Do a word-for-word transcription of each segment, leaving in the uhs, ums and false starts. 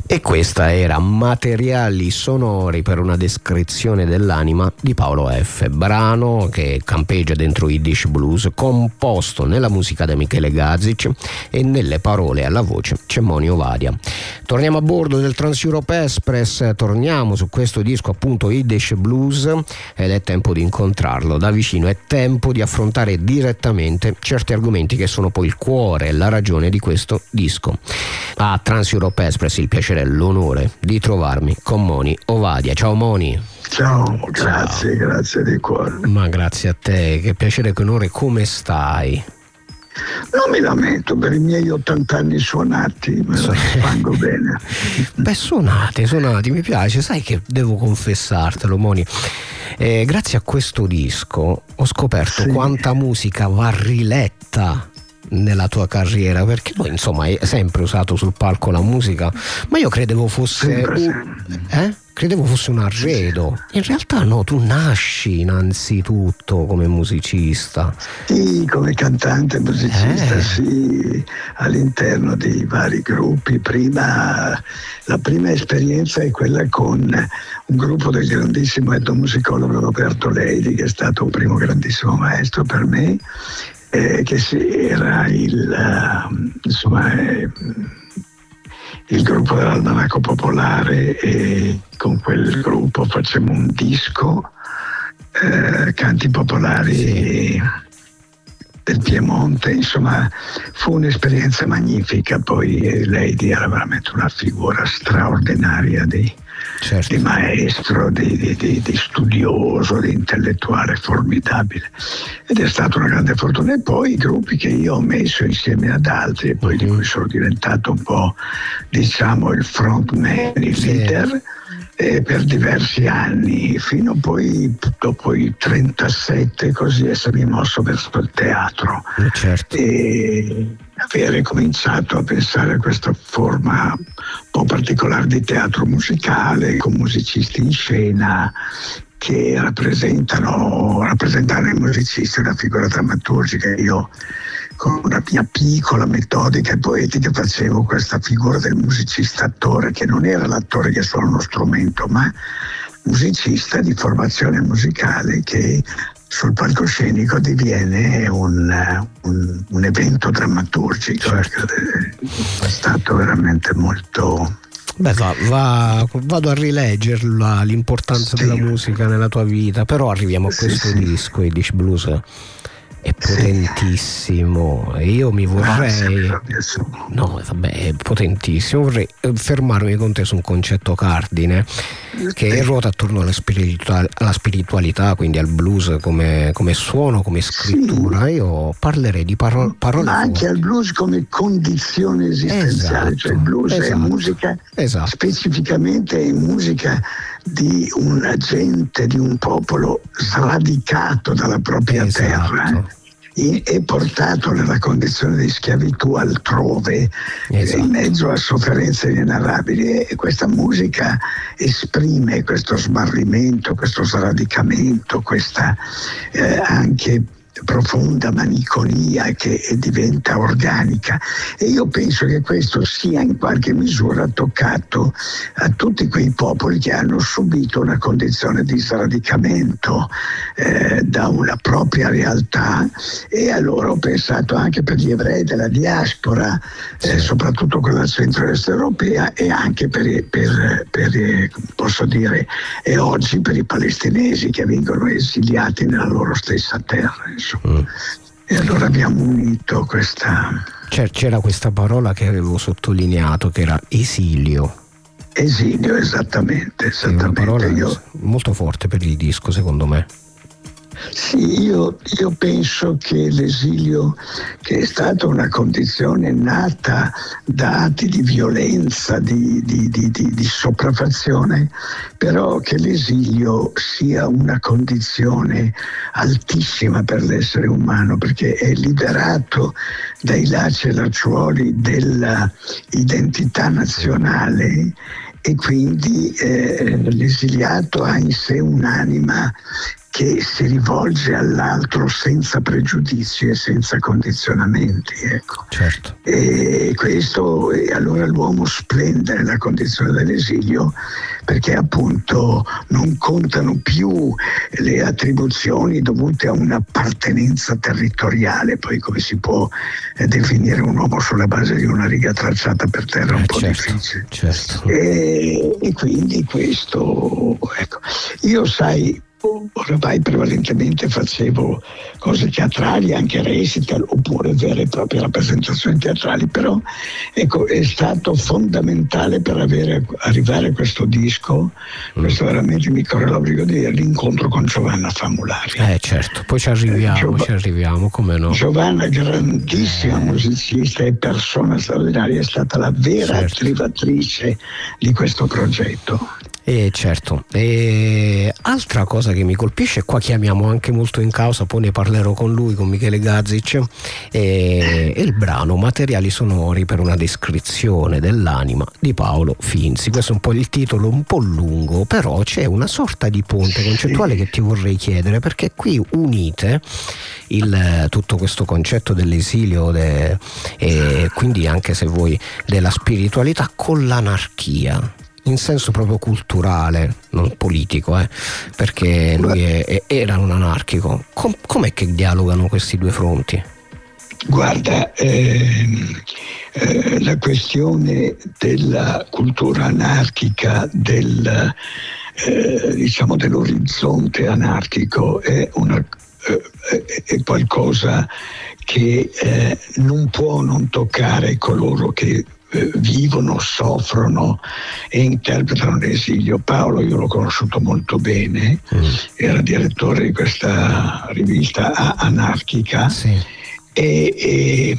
E questa era Materiali sonori per una descrizione dell'anima di Paolo F., brano che campeggia dentro Yiddish Blues, composto nella musica da Michele Gazic e nelle parole e alla voce Cemmoni Ovadia. Torniamo a bordo del Trans-Europe Express, torniamo su questo disco appunto Yiddish Blues, ed è tempo di incontrarlo da vicino, è tempo di affrontare direttamente certi argomenti che sono poi il cuore e la ragione di questo disco. A Trans-Europe Express il piacere e l'onore di trovarmi con Moni Ovadia. Ciao Moni. Ciao, grazie, Ciao. Grazie di cuore. Ma grazie a te, che piacere, che onore, come stai? Non mi lamento per i miei ottanta anni suonati, me la spango bene. Beh, suonati, suonati, mi piace, sai che devo confessartelo, Moni. Eh, grazie a questo disco ho scoperto sì. quanta musica va riletta nella tua carriera, perché poi insomma hai sempre usato sul palco la musica, ma io credevo fosse un, eh? credevo fosse un arredo. In realtà no, tu nasci innanzitutto come musicista. Sì, come cantante musicista, eh. sì, all'interno di vari gruppi. Prima, la prima esperienza è quella con un gruppo del grandissimo etnomusicologo Roberto Leidi, che è stato un primo grandissimo maestro per me. Eh, che sì, era il, uh, insomma, eh, il gruppo dell'Almanacco Popolare, e con quel gruppo facemmo un disco, eh, canti popolari sì. del Piemonte, insomma fu un'esperienza magnifica. Poi Lady era veramente una figura straordinaria di, certo. di maestro, di, di, di, di studioso, di intellettuale formidabile, ed è stata una grande fortuna. E poi i gruppi che io ho messo insieme ad altri e poi mm-hmm. di cui sono diventato un po', diciamo, il frontman, il sì. leader, eh, per diversi anni, fino poi dopo i trentasette così essermi mosso verso il teatro, certo. e avere cominciato a pensare a questa forma un po' particolare di teatro musicale, con musicisti in scena che rappresentano rappresentare i musicisti, una figura drammaturgica. Io con una mia piccola metodica e poetica facevo questa figura del musicista attore, che non era l'attore che suona uno strumento, ma musicista di formazione musicale che sul palcoscenico diviene un, un, un evento drammaturgico. Certo. È stato veramente molto... Beh, va, va, vado a rileggerla, l'importanza sì. della musica nella tua vita, però arriviamo a questo sì, disco, sì. Yiddish Blues è potentissimo, e io mi vorrei no vabbè è potentissimo vorrei fermarmi con te su un concetto cardine che ruota attorno alla spiritualità, alla spiritualità, quindi al blues come, come suono, come scrittura. Sì. Io parlerei di paro- parole ma anche al blues come condizione esistenziale. Esatto. Cioè il blues esatto. è musica, esatto. specificamente è musica di una gente, di un popolo sradicato dalla propria esatto. terra e portato nella condizione di schiavitù altrove, esatto. in mezzo a sofferenze inenarrabili, e questa musica esprime questo smarrimento, questo sradicamento, questa eh, anche profonda malinconia che diventa organica. E io penso che questo sia in qualche misura toccato a tutti quei popoli che hanno subito una condizione di sradicamento eh, da una propria realtà, e allora ho pensato anche per gli ebrei della diaspora, eh, soprattutto quella centro-est europea, e anche per, per, per posso dire, e oggi per i palestinesi che vengono esiliati nella loro stessa terra. Mm. E allora abbiamo unito questa... C'era questa parola che avevo sottolineato, che era esilio. Esilio, esattamente, esattamente. È una parola io... molto forte per il disco, secondo me. Sì, io, io penso che l'esilio, che è stata una condizione nata da atti di violenza, di, di, di, di, di sopraffazione, però che l'esilio sia una condizione altissima per l'essere umano, perché è liberato dai lacci e lacciuoli dell'identità nazionale, e quindi eh, l'esiliato ha in sé un'anima che si rivolge all'altro senza pregiudizi e senza condizionamenti, ecco. Certo. E questo, e allora l'uomo splende nella condizione dell'esilio, perché appunto non contano più le attribuzioni dovute a un'appartenenza territoriale. Poi come si può eh, definire un uomo sulla base di una riga tracciata per terra? È un eh, po' certo, difficile. Certo. E, e quindi questo, ecco, io sai, oramai prevalentemente facevo cose teatrali, anche recital oppure vere e proprie rappresentazioni teatrali, però ecco, è stato fondamentale per avere, arrivare a questo disco, mm. questo veramente mi corre l'obbligo di dire, l'incontro con Giovanna Famulari. Eh certo, poi ci arriviamo, eh, Giov- ci arriviamo, come no. Giovanna, grandissima eh. musicista e persona straordinaria, è stata la vera certo. attivatrice di questo progetto. Eh, certo, e altra cosa che mi colpisce, qua chiamiamo anche molto in causa, poi ne parlerò con lui, con Michele Gazic, è, è il brano Materiali sonori per una descrizione dell'anima di Paolo Finzi. Questo è un po' il titolo, un po' lungo, però c'è una sorta di ponte concettuale che ti vorrei chiedere, perché qui unite il, tutto questo concetto dell'esilio de, e quindi anche, se vuoi, della spiritualità con l'anarchia, in senso proprio culturale, non politico, eh, perché lui è, è, era un anarchico. Com, com'è che dialogano questi due fronti? Guarda, ehm, eh, la questione della cultura anarchica, del, eh, diciamo dell'orizzonte anarchico, è, una, eh, è qualcosa che eh, non può non toccare coloro che vivono, soffrono e interpretano l'esilio. Paolo io l'ho conosciuto molto bene, mm. era direttore di questa rivista anarchica, sì. e, e,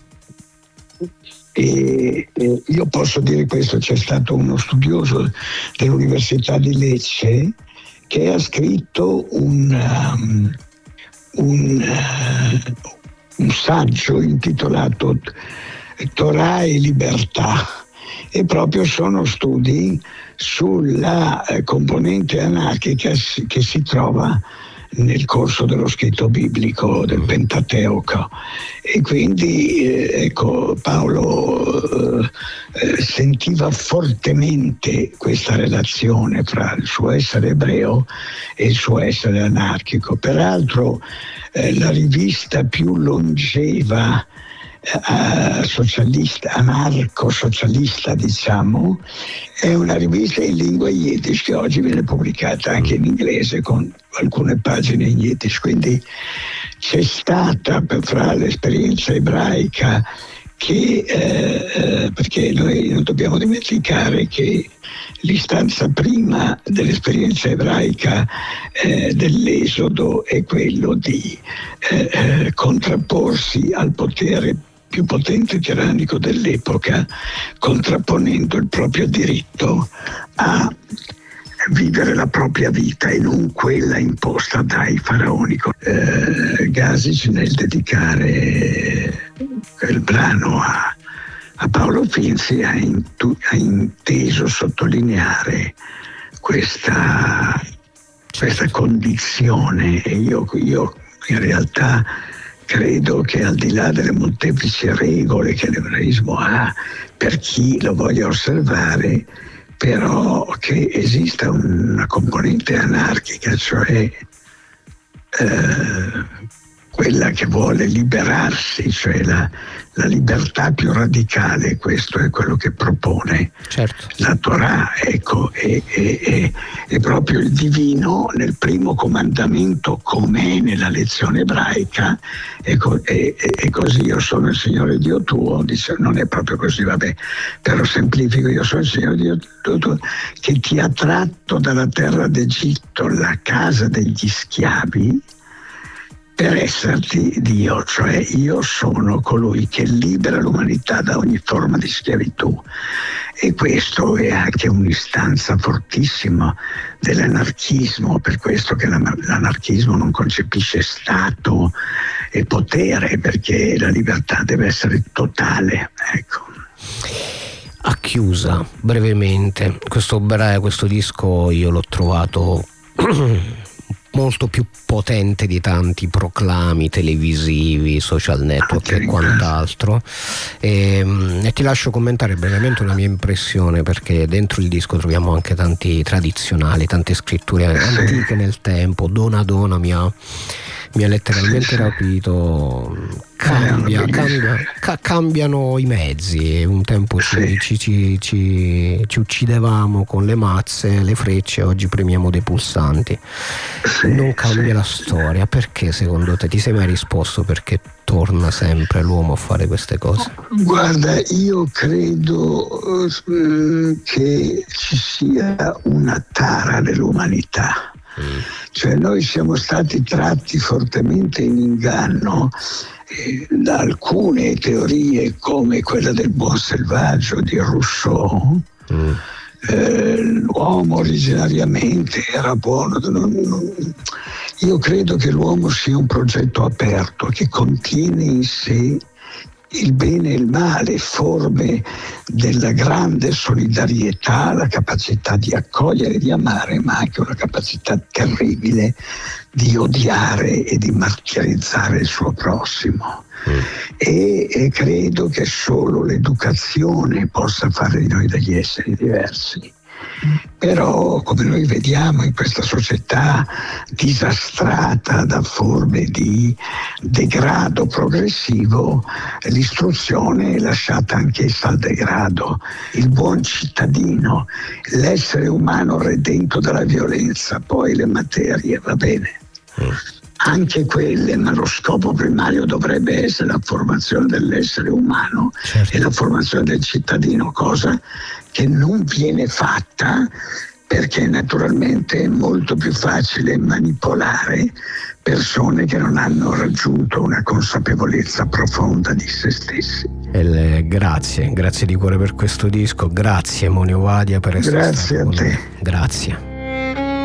e, e io posso dire questo: c'è stato uno studioso dell'Università di Lecce che ha scritto un, um, un, uh, un saggio intitolato Torah e libertà, e proprio sono studi sulla eh, componente anarchica che si trova nel corso dello scritto biblico del Pentateuco. E quindi eh, ecco, Paolo eh, sentiva fortemente questa relazione fra il suo essere ebreo e il suo essere anarchico. Peraltro eh, la rivista più longeva Uh, socialista, anarco-socialista, diciamo, è una rivista in lingua yiddish che oggi viene pubblicata anche in inglese con alcune pagine in yiddish. Quindi c'è stata, fra l'esperienza ebraica, che eh, perché noi non dobbiamo dimenticare che l'istanza prima dell'esperienza ebraica eh, dell'esodo è quello di eh, contrapporsi al potere più potente tirannico dell'epoca, contrapponendo il proprio diritto a vivere la propria vita e non quella imposta dai faraoni. Eh, Gazic, nel dedicare quel brano a, a Paolo Finzi, ha, intu- ha inteso sottolineare questa, questa condizione, e io, io in realtà credo che, al di là delle molteplici regole che l'ebraismo ha per chi lo voglia osservare, però che esista una componente anarchica, cioè eh, quella che vuole liberarsi, cioè la, la libertà più radicale. Questo è quello che propone certo. la Torah, ecco, è, è, è, è proprio il divino nel primo comandamento, com'è nella lezione ebraica, ecco, è, è, è così: io sono il Signore Dio tuo. Dice, non è proprio così, vabbè, però semplifico: io sono il Signore Dio tuo che ti ha tratto dalla terra d'Egitto, la casa degli schiavi, per esserti Dio, cioè io sono colui che libera l'umanità da ogni forma di schiavitù. E questo è anche un'istanza fortissima dell'anarchismo, per questo che l'anarchismo non concepisce Stato e potere, perché la libertà deve essere totale, ecco. A chiusa, brevemente, questo, questo disco io l'ho trovato molto più potente di tanti proclami televisivi, social network e quant'altro. E, e ti lascio commentare brevemente una mia impressione, perché dentro il disco troviamo anche tanti tradizionali, tante scritture antiche nel tempo. Dona Dona mi ha, mi ha letteralmente rapito. Cambia, cambia, ca- cambiano i mezzi. Un tempo ci, ci, ci, ci, ci uccidevamo con le mazze, le frecce, oggi premiamo dei pulsanti. Non cambia la storia. Perché secondo te? Ti sei mai risposto perché torna sempre l'uomo a fare queste cose? Guarda, io credo uh, che ci sia una tara dell'umanità. Mm. Cioè noi siamo stati tratti fortemente in inganno eh, da alcune teorie come quella del buon selvaggio di Rousseau. Mm. Eh, l'uomo originariamente era buono. Non, non, io credo che l'uomo sia un progetto aperto che contiene in sé il bene e il male, forme della grande solidarietà, la capacità di accogliere e di amare, ma anche una capacità terribile di odiare e di martirizzare il suo prossimo. Mm. E, e credo che solo l'educazione possa fare di noi degli esseri diversi. Però, come noi vediamo in questa società disastrata da forme di degrado progressivo, l'istruzione è lasciata anch'essa al degrado. Il buon cittadino, l'essere umano redento dalla violenza, poi le materie, va bene. Mm. Anche quelle, ma lo scopo primario dovrebbe essere la formazione dell'essere umano, certo, e la formazione del cittadino, cosa che non viene fatta perché naturalmente è molto più facile manipolare persone che non hanno raggiunto una consapevolezza profonda di se stessi. El, grazie, grazie di cuore per questo disco, grazie Moni Ovadia per essere grazie stato a con te. me. Grazie.